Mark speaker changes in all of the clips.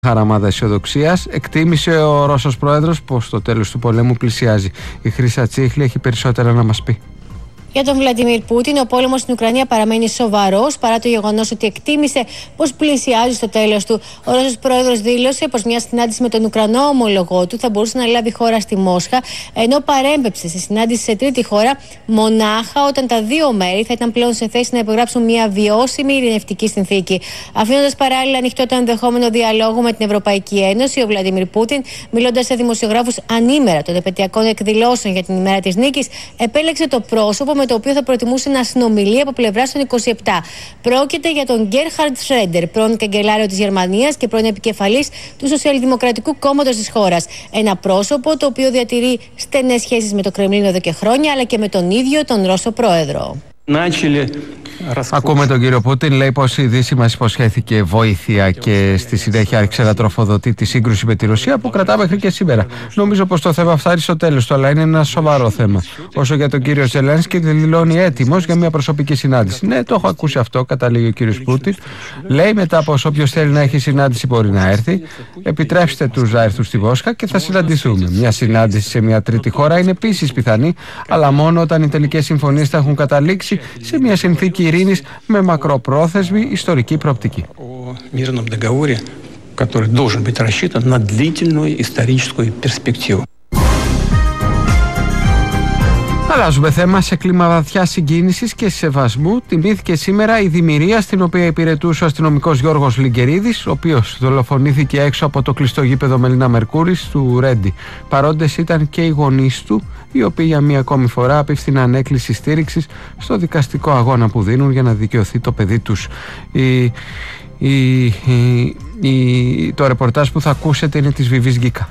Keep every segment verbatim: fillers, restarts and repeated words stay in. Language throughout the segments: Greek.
Speaker 1: χαραμάδα αισιοδοξίας. Εκτίμησε ο Ρώσος πρόεδρος πως το τέλος του πολέμου πλησιάζει. Η Χρύσα Τσίχλη έχει περισσότερα να μας πει.
Speaker 2: Για τον Βλαντιμίρ Πούτιν, ο πόλεμος στην Ουκρανία παραμένει σοβαρός παρά το γεγονός ότι εκτίμησε πως πλησιάζει στο τέλος του. Ο Ρώσος πρόεδρος δήλωσε πως μια συνάντηση με τον Ουκρανό ομολογό του θα μπορούσε να λάβει χώρα στη Μόσχα, ενώ παρέμπεψε στη συνάντηση σε τρίτη χώρα μονάχα όταν τα δύο μέρη θα ήταν πλέον σε θέση να υπογράψουν μια βιώσιμη ειρηνευτική συνθήκη. Αφήνοντας παράλληλα ανοιχτό το ενδεχόμενο διαλόγου με την Ευρωπαϊκή Ένωση, ο Βλαντιμίρ Πούτιν, μιλώντας σε δημοσιογράφους ανήμερα των επαιτειακών εκδηλώσεων για την ημέρα της νίκης, επέλεξε το πρόσωπο με το οποίο θα προτιμούσε να συνομιλεί από πλευράς των είκοσι επτά. Πρόκειται για τον Γκέρχαρντ Σρέντερ, πρώην καγκελάριο της Γερμανίας και πρώην επικεφαλής του Σοσιαλδημοκρατικού Κόμματος της χώρας. Ένα πρόσωπο το οποίο διατηρεί στενές σχέσεις με το Κρεμλίνο εδώ και χρόνια, αλλά και με τον ίδιο τον Ρώσο πρόεδρο.
Speaker 1: Ακούμε τον κύριο Πούτιν, λέει πως η Δύση μας υποσχέθηκε βοήθεια και στη συνέχεια άρχισε να τροφοδοτεί τη σύγκρουση με τη Ρωσία που κρατά μέχρι και σήμερα. Νομίζω πως το θέμα φτάνει στο τέλος του, αλλά είναι ένα σοβαρό θέμα. Όσο για τον κύριο Ζελένσκι, δηλώνει έτοιμος για μια προσωπική συνάντηση. Ναι, το έχω ακούσει αυτό, καταλήγει ο κύριος Πούτιν. Λέει μετά πως όποιος θέλει να έχει συνάντηση μπορεί να έρθει. Επιτρέψτε τους να έρθουν στη Μόσχα και θα συναντηθούμε. Μια συνάντηση σε μια τρίτη χώρα είναι επίσης πιθανή, αλλά μόνο όταν οι τελικές συμφωνίες θα έχουν καταλήξει σε μια συνθήκη ειρήνης με μακροπρόθεσμη ιστορική προοπτική. Αλλάζουμε θέμα. Σε κλίμα βαθιά συγκίνησης και σεβασμού τιμήθηκε σήμερα η δημιουργία στην οποία υπηρετούσε ο αστυνομικός Γιώργος Λιγκερίδης, ο οποίος δολοφονήθηκε έξω από το κλειστό γήπεδο Μελίνα Μερκούρης του Ρέντι. Παρόντες ήταν και οι γονείς του, οι οποίοι για μία ακόμη φορά απίφθηναν έκκληση στήριξης στο δικαστικό αγώνα που δίνουν για να δικαιωθεί το παιδί τους. Η, η, η, η, το ρεπορτάζ που θα ακούσετε είναι της Βιβής Γκίκα.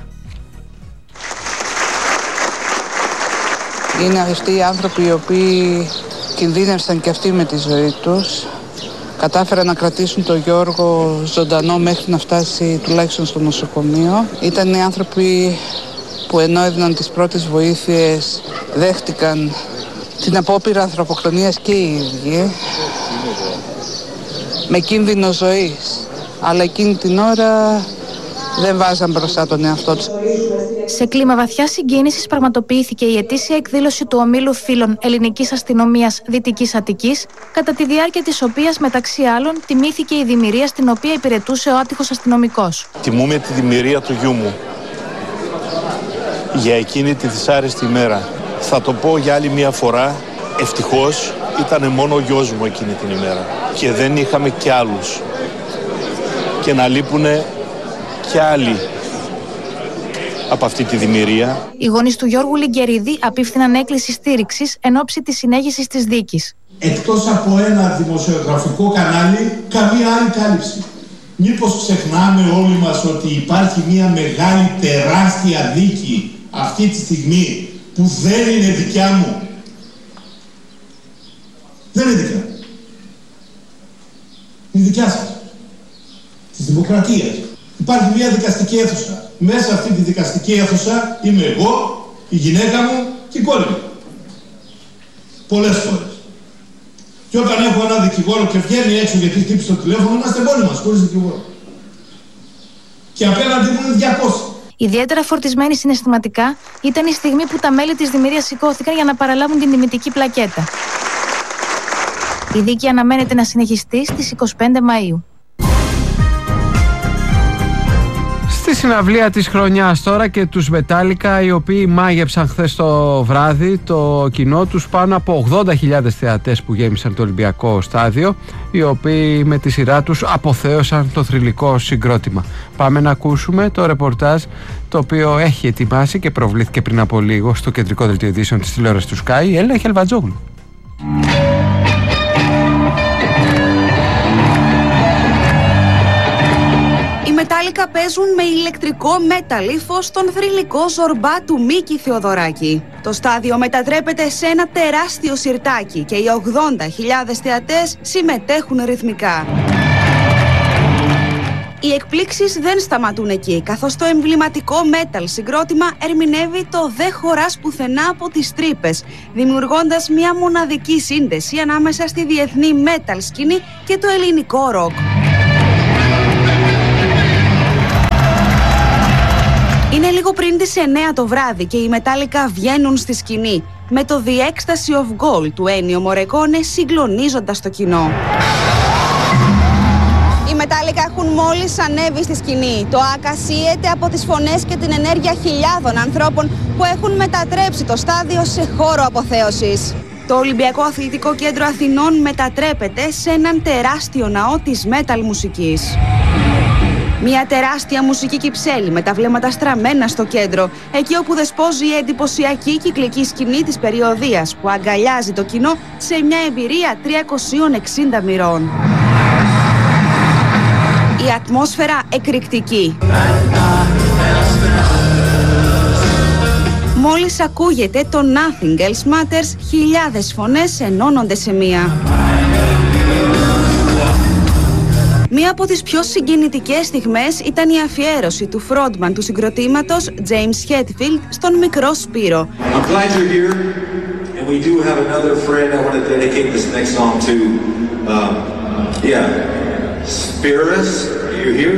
Speaker 3: Είναι αυτοί οι άνθρωποι οι οποίοι κινδύνευσαν και αυτοί με τη ζωή τους. Κατάφεραν να κρατήσουν τον Γιώργο ζωντανό μέχρι να φτάσει τουλάχιστον στο νοσοκομείο. Ήταν οι άνθρωποι που ενώ έδιναν τις πρώτες βοήθειες δέχτηκαν την απόπειρα ανθρωποκτονίας και οι ίδιοι με κίνδυνο ζωής. Αλλά εκείνη την ώρα δεν βάζαν μπροστά τον εαυτό τους.
Speaker 4: Σε κλίμα βαθιά συγκίνησης πραγματοποιήθηκε η ετήσια εκδήλωση του Ομίλου Φίλων Ελληνικής Αστυνομίας Δυτικής Αττικής, κατά τη διάρκεια της οποίας μεταξύ άλλων τιμήθηκε η δημιουργία στην οποία υπηρετούσε ο άτυχος αστυνομικός.
Speaker 5: Τιμούμε τη δημιουργία του γιού μου για εκείνη τη δυσάρεστη ημέρα. Θα το πω για άλλη μια φορά, ευτυχώς ήταν μόνο ο γιος μου εκείνη την ημέρα και δεν είχαμε κι άλλους και να λείπουνε κι άλλοι από αυτή τη δημιουργία.
Speaker 4: Οι γονείς του Γιώργου Λιγκερίδη απίφθηναν έκκληση στήριξης εν ώψη της συνέχισης της δίκης.
Speaker 6: Εκτός από ένα δημοσιογραφικό κανάλι, καμία άλλη κάλυψη. Μήπως ξεχνάμε όλοι μας ότι υπάρχει μια μεγάλη τεράστια δίκη αυτή τη στιγμή που δεν είναι δικιά μου. Δεν είναι δικιά μου. Είναι δικιά σας. Της δημοκρατίας. Υπάρχει μια δικαστική αίθουσα. Μέσα σε αυτή τη δικαστική αίθουσα είμαι εγώ, η γυναίκα μου και η κόρη μου. Πολλές φορές. Και όταν έχω ένα δικηγόρο και βγαίνει έξω γιατί χτύπησε το τηλέφωνο, είμαστε μόνοι μας, χωρίς δικηγόρο. Και απέναντι μου είναι διακόσια.
Speaker 4: Ιδιαίτερα φορτισμένη συναισθηματικά ήταν η στιγμή που τα μέλη της δημιουργίας σηκώθηκαν για να παραλάβουν την τιμητική πλακέτα. Η δίκη αναμένεται να συνεχιστεί στις είκοσι πέντε Μαΐου.
Speaker 1: Στη συναυλία της χρονιάς τώρα και τους Μετάλλικα, οι οποίοι μάγεψαν χθες το βράδυ το κοινό τους, πάνω από ογδόντα χιλιάδες θεατές που γέμισαν το Ολυμπιακό στάδιο, οι οποίοι με τη σειρά τους αποθέωσαν το θρυλικό συγκρότημα. Πάμε να ακούσουμε το ρεπορτάζ το οποίο έχει ετοιμάσει και προβλήθηκε πριν από λίγο στο κεντρικό δελτίο ειδήσεων της τηλεόρασης του Sky, η Έλληνα Χελβατζόγλου.
Speaker 7: Οι Μετάλλικα παίζουν με ηλεκτρικό metal ύφο στον θρυλικό Ζορμπά του Μίκη Θεοδωράκη. Το στάδιο μετατρέπεται σε ένα τεράστιο σιρτάκι και οι ογδόντα χιλιάδες θεατές συμμετέχουν ρυθμικά. Οι εκπλήξεις δεν σταματούν εκεί, καθώς το εμβληματικό metal συγκρότημα ερμηνεύει το «Δε χωράς πουθενά» από τις τρύπες, δημιουργώντας μια μοναδική σύνδεση ανάμεσα στη διεθνή metal σκηνή και το ελληνικό rock. Είναι λίγο πριν τις εννέα το βράδυ και οι Metallica βγαίνουν στη σκηνή με το The Ecstasy of Gold του Ennio Morricone συγκλονίζοντας το κοινό. Οι Metallica έχουν μόλις ανέβει στη σκηνή. Το ΆΚΑ σύεται από τις φωνές και την ενέργεια χιλιάδων ανθρώπων που έχουν μετατρέψει το στάδιο σε χώρο αποθέωσης. Το Ολυμπιακό Αθλητικό Κέντρο Αθηνών μετατρέπεται σε έναν τεράστιο ναό της metal μουσικής. Μια τεράστια μουσική κυψέλη με τα βλέμματα στραμμένα στο κέντρο, εκεί όπου δεσπόζει η εντυπωσιακή κυκλική σκηνή της περιοδίας που αγκαλιάζει το κοινό σε μια εμπειρία τριακόσιων εξήντα μοιρών. Η ατμόσφαιρα εκρηκτική. Μόλις ακούγεται το Nothing Else Matters, χιλιάδες φωνές ενώνονται σε μία. Μία από τις πιο συγκινητικές στιγμές ήταν η αφιέρωση του frontman του συγκροτήματος James Hetfield στον μικρό Σπύρο.
Speaker 8: I'm glad you're here, and we do have another friend I want to dedicate this next song to. Um, yeah, Spiros, are you here?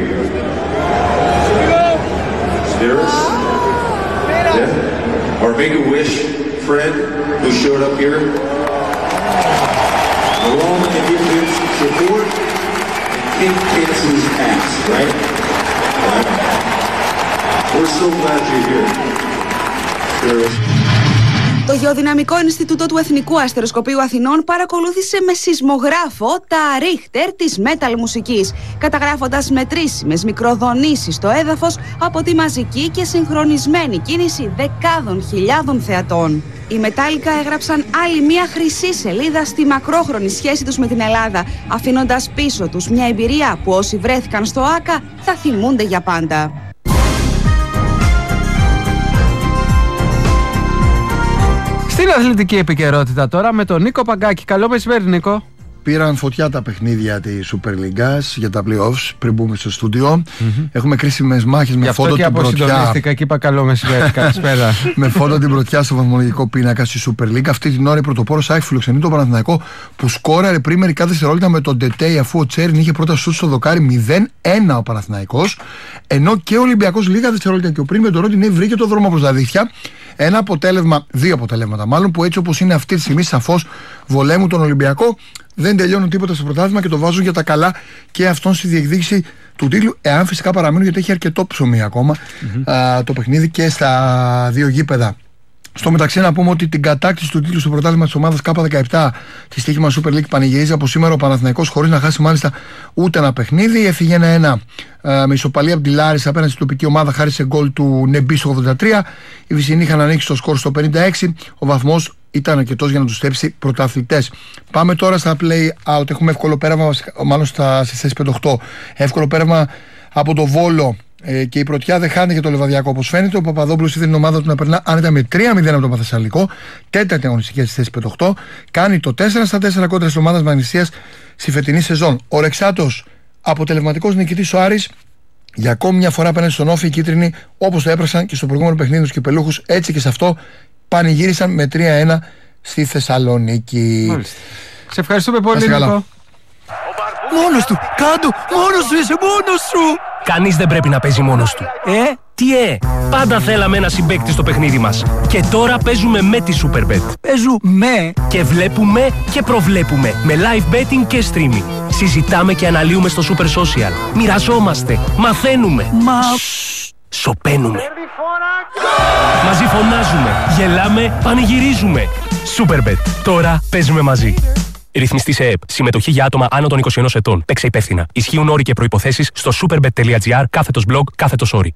Speaker 8: Spiros? Yeah. Our Make-A-Wish friend who showed up here. Along to give him some support and kick Kansas' ass, right? right? We're so glad you're here. Spiros.
Speaker 7: Το Γεωδυναμικό Ινστιτούτο του Εθνικού Αστεροσκοπείου Αθηνών παρακολούθησε με σεισμογράφο τα ρίχτερ της metal μουσικής, καταγράφοντας μετρήσιμες μικροδονήσεις στο έδαφος από τη μαζική και συγχρονισμένη κίνηση δεκάδων χιλιάδων θεατών. Οι Metallica έγραψαν άλλη μια χρυσή σελίδα στη μακρόχρονη σχέση τους με την Ελλάδα, αφήνοντας πίσω τους μια εμπειρία που όσοι βρέθηκαν στο ΆΚΑ θα θυμούνται για πάντα.
Speaker 1: Στην αθλητική επικαιρότητα τώρα με τον Νίκο Παγκάκη. Καλό μεσημέρι, Νίκο.
Speaker 9: Πήραν φωτιά τα παιχνίδια της Super League για τα playoffs πριν μπούμε στο στούντιο. Mm-hmm. Έχουμε κρίσιμες μάχες με φόντο την πρωτιά.
Speaker 1: Γι' αυτό και αποσυντονίστηκα και είπα καλό μεσημέρι. Καλησπέρα.
Speaker 9: Με φόντο την πρωτιά στο βαθμολογικό πίνακα στη Super League. Αυτή την ώρα η πρωτοπόρος ΑΕΚ φιλοξενεί τον Παναθηναϊκό που σκόραρε πριν μερικά δευτερόλεπτα με τον Ντετέι, αφού ο Τσέριν είχε πρώτα σουτ στο δοκάρι μηδέν ένα ο Παναθηναϊκός. Ενώ και ο Ολυμπιακός λίγα δευτερόλεπτα και ο πριν με τον Ρόντινε βρήκε το δρόμο προς τα δίχτυα. Ένα αποτέλεσμα, δύο αποτελέσματα μάλλον, που έτσι όπως είναι αυτή τη στιγμή σαφώς βολεύουν τον Ολυμπιακό. Δεν τελειώνουν τίποτα στο πρωτάθλημα και το βάζουν για τα καλά και αυτόν στη διεκδίκηση του τίτλου. Εάν φυσικά παραμείνουν, γιατί έχει αρκετό ψωμί ακόμα mm-hmm. α, το παιχνίδι και στα δύο γήπεδα. Στο μεταξύ, να πούμε ότι την κατάκτηση του τίτλου στο πρωτάθλημα της ομάδας K δεκαεπτά τη στοίχημα Super League πανηγυρίζει από σήμερα ο Παναθηναϊκός χωρίς να χάσει μάλιστα ούτε ένα παιχνίδι. Έφυγε ένα ένα με ισοπαλία από τη Λάρισα απέναντι στην τοπική ομάδα χάρη σε γκολ του Νεμπί στο ογδόντα τρία. Οι Βυσσινοί είχαν ανοίξει το σκορ στο πενήντα έξι. Ο βαθμός ήταν αρκετός για να τους στρέψει πρωταθλητές. Πάμε τώρα στα play-out. Έχουμε εύκολο πέρασμα, μάλλον στα, στις θέσεις πέντε οκτώ. Εύκολο πέρασμα από το Βόλο. Ε, και η πρωτιά δεν χάνει για το Λεβαδιακό όπως φαίνεται. Ο Παπαδόπουλος είδε την ομάδα του να περνά άνετα με τρία μηδέν από το Παθεσσαλικό. Τέταρτη αγωνιστική στις θέσεις πέντε οκτώ. Κάνει το τέσσερα στα τέσσερα κόντρα της ομάδας Μαγνησίας στη φετινή σεζόν. Ο Ρεξάτος, αποτελεσματικός νικητής ο Άρης. Για ακόμη μια φορά απέναντι στον Όφη, οι κίτρινοι, όπως το έπραξαν και στο προηγούμενο παιχνίδι τους κυπελούχους, έτσι και σε αυτό πανηγύρισαν με τρία ένα στη Θεσσαλονίκη.
Speaker 1: Μάλιστα. Σε ευχαριστούμε πολύ, Νίκο.
Speaker 10: Μόνος του! Κάντο! Μόνος σου είσαι! Μόνος σου! Κανείς δεν πρέπει να παίζει μόνος του. Ε, τι ε! Πάντα θέλαμε ένα συμπαίκτη στο παιχνίδι μας. Και τώρα παίζουμε με τη Superbet. Παίζουμε και βλέπουμε και προβλέπουμε με live betting και streaming. Συζητάμε και αναλύουμε στο Super Social. Μοιραζόμαστε, μαθαίνουμε. Μα... σωπαίνουμε. Μαζί φωνάζουμε, γελάμε, πανηγυρίζουμε. Superbet. Τώρα παίζουμε μαζί. Ρυθμιστή σε ΕΕΠ. Συμμετοχή για άτομα άνω των είκοσι ενός ετών. Παίξε υπεύθυνα. Ισχύουν όροι και προϋποθέσεις στο superbet.gr κάθετος blog κάθετος όροι.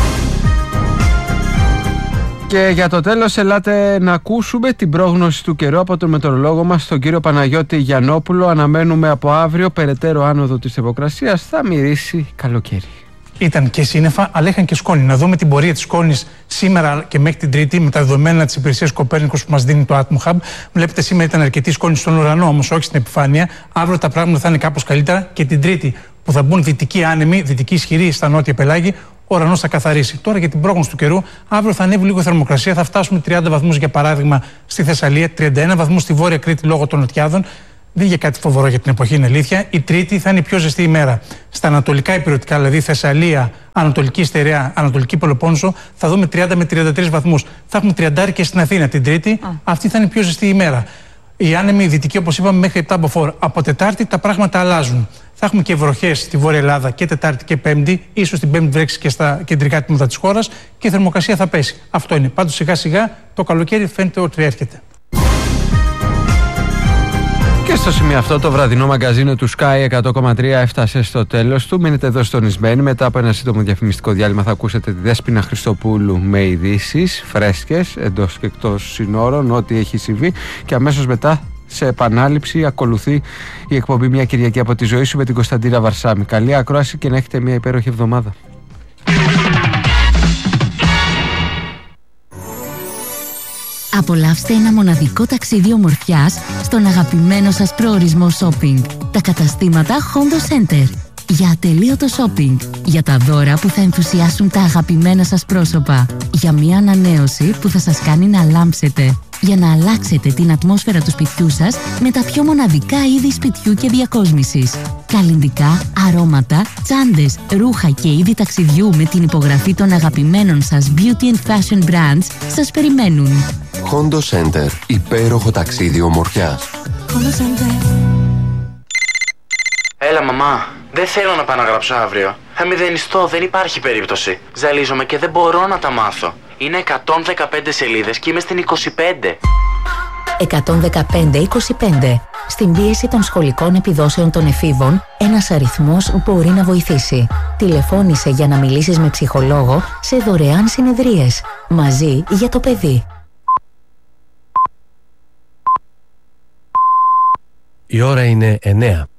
Speaker 1: Και για το τέλος, ελάτε να ακούσουμε την πρόγνωση του καιρού από τον μετεωρολόγο μας, τον κύριο Παναγιώτη Γιαννόπουλο. Αναμένουμε από αύριο περαιτέρω άνοδο της θερμοκρασίας. Θα μυρίσει καλοκαίρι.
Speaker 11: Ήταν και σύννεφα, αλλά είχαν και σκόνη. Να δούμε την πορεία της σκόνης σήμερα και μέχρι την Τρίτη με τα δεδομένα της υπηρεσίας Κοπέρνικος που μας δίνει το Atom Hub. Βλέπετε, σήμερα ήταν αρκετή σκόνη στον ουρανό, όμως όχι στην επιφάνεια. Αύριο τα πράγματα θα είναι κάπως καλύτερα και την Τρίτη που θα μπουν δυτικοί άνεμοι, δυτικοί ισχυροί στα νότια πελάγη, ο ουρανός θα καθαρίσει. Τώρα για την πρόγνωση του καιρού, αύριο θα ανέβει λίγο η θερμοκρασία, θα φτάσουμε τριάντα βαθμούς για παράδειγμα στη Θεσσαλία, τριάντα ένα βαθμούς στη Βόρεια Κρήτη λόγω των νοτιάδων. Δεν είναι κάτι φοβερό για την εποχή, είναι αλήθεια. Η Τρίτη θα είναι η πιο ζεστή ημέρα. Στα ανατολικά υπηρετικά, δηλαδή Θεσσαλία, Ανατολική Στερεά, Ανατολική Πελοπόννησο, θα δούμε τριάντα με τριάντα τρεις βαθμούς. Θα έχουμε τριάντα και στην Αθήνα την Τρίτη. Α. Αυτή θα είναι η πιο ζεστή ημέρα. Η άνεμη δυτική, όπως είπαμε, μέχρι επτά μποφόρ. Από Τετάρτη τα πράγματα αλλάζουν. Θα έχουμε και βροχές στη Βόρεια Ελλάδα και Τετάρτη και Πέμπτη. Ίσως την Πέμπτη βρέξει και στα κεντρικά τμήματα της χώρας και η θερμοκρασία θα πέσει. Αυτό είναι. Πάντως σιγά σιγά το καλοκαίρι φαίνεται ότι έρχεται.
Speaker 1: Και στο σημείο αυτό το βραδινό μαγκαζίνο του Sky εκατό κόμμα τρία έφτασε στο τέλος του. Μείνετε εδώ συντονισμένοι. Μετά από ένα σύντομο διαφημιστικό διάλειμμα θα ακούσετε τη Δέσποινα Χριστοπούλου με ειδήσεις φρέσκες εντός και εκτός συνόρων, ό,τι έχει συμβεί. Και αμέσως μετά, σε επανάληψη, ακολουθεί η εκπομπή Μια Κυριακή από τη ζωή σου με την Κωνσταντίνα Βαρσάμη. Καλή ακρόαση και να έχετε μια υπέροχη εβδομάδα.
Speaker 12: Απολαύστε ένα μοναδικό ταξίδι ομορφιάς στον αγαπημένο σας προορισμό shopping. Τα καταστήματα Hondo Center. Για ατελείωτο shopping. Για τα δώρα που θα ενθουσιάσουν τα αγαπημένα σας πρόσωπα. Για μια ανανέωση που θα σας κάνει να λάμψετε. Για να αλλάξετε την ατμόσφαιρα του σπιτιού σας με τα πιο μοναδικά είδη σπιτιού και διακόσμησης. Καλλυντικά, αρώματα, τσάντες, ρούχα και είδη ταξιδιού με την υπογραφή των αγαπημένων σας beauty and fashion brands σας περιμένουν.
Speaker 13: Hondo Center. Υπέροχο ταξίδι ομορφιάς.
Speaker 14: Hondo Center. Έλα μαμά, δεν θέλω να πάω να γράψω αύριο. Θα μηδενιστώ, δεν υπάρχει περίπτωση. Ζαλίζομαι και δεν μπορώ να τα μάθω. Είναι εκατόν δεκαπέντε σελίδες και είμαι στην είκοσι πέντε.
Speaker 12: εκατόν δεκαπέντε είκοσι πέντε. Στην πίεση των σχολικών επιδόσεων των εφήβων, ένας αριθμός μπορεί να βοηθήσει. Τηλεφώνησε για να μιλήσεις με ψυχολόγο σε δωρεάν συνεδρίες. Μαζί για το παιδί.
Speaker 10: Η ώρα είναι εννέα.